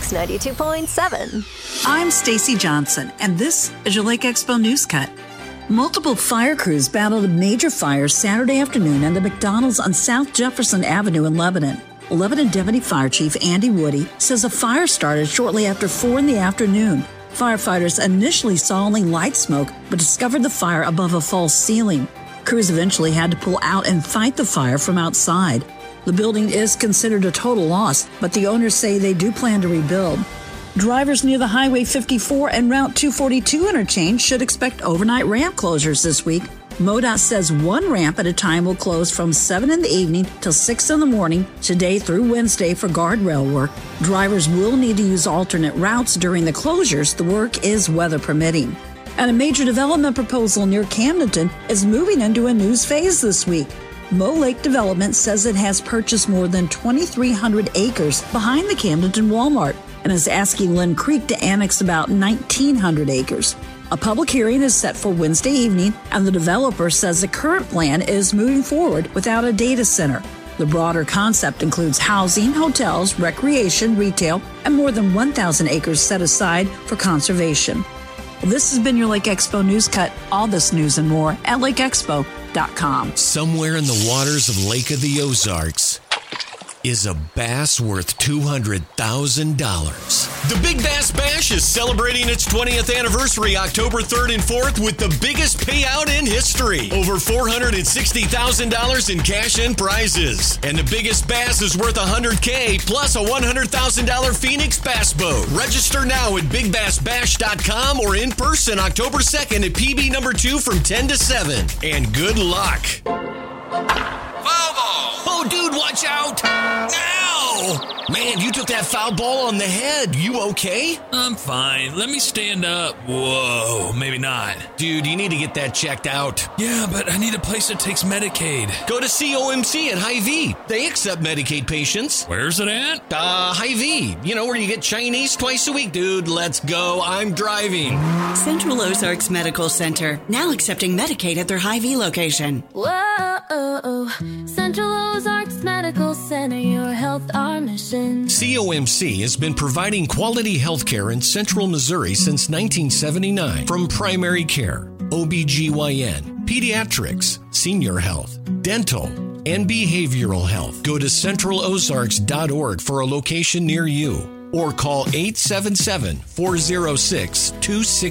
Mix 92.7. I'm Stacy Johnson, and this is your Lake Expo News Cut. Multiple fire crews battled a major fire Saturday afternoon at the McDonald's on South Jefferson Avenue in Lebanon. Lebanon Deputy Fire Chief Andy Woody says a fire started shortly after 4 in the afternoon. Firefighters initially saw only light smoke, but discovered the fire above a false ceiling. Crews eventually had to pull out and fight the fire from outside. The building is considered a total loss, but the owners say they do plan to rebuild. Drivers near the Highway 54 and Route 242 interchange should expect overnight ramp closures this week. MoDOT says one ramp at a time will close from 7 in the evening till 6 in the morning today through Wednesday for guardrail work. Drivers will need to use alternate routes during the closures. The work is weather permitting. And a major development proposal near Camdenton is moving into a news phase this week. Mo Lake Development says it has purchased more than 2,300 acres behind the Camdenton Walmart and is asking Lynn Creek to annex about 1,900 acres. A public hearing is set for Wednesday evening, and the developer says the current plan is moving forward without a data center. The broader concept includes housing, hotels, recreation, retail, and more than 1,000 acres set aside for conservation. Well, this has been your Lake Expo News Cut. All this news and more at lakeexpo.com. Somewhere in the waters of Lake of the Ozarks is a bass worth $200,000. The Big Bass Bash is celebrating its 20th anniversary October 3rd and 4th with the biggest payout in history. Over $460,000 in cash and prizes. And the biggest bass is worth $100K plus a $100,000 Phoenix Bass Boat. Register now at BigBassBash.com or in person October 2nd at PB number 2 from 10 to 7. And good luck. Foul ball! Oh, dude, watch out! Ow! Man, you took that foul ball on the head. You okay? I'm fine. Let me stand up. Whoa, maybe not. Dude, you need to get that checked out. Yeah, but I need a place that takes Medicaid. Go to COMC at Hy-Vee. They accept Medicaid patients. Where's it at? Hy-Vee. You know, where you get Chinese twice a week. Dude, let's go. I'm driving. Central Ozarks Medical Center, now accepting Medicaid at their Hy-Vee location. Whoa, Central Ozarks Medical Center, your health, our mission. COMC has been providing quality health care in Central Missouri since 1979. From primary care, OBGYN, pediatrics, senior health, dental, and behavioral health. Go to centralozarks.org for a location near you or call 877-406-26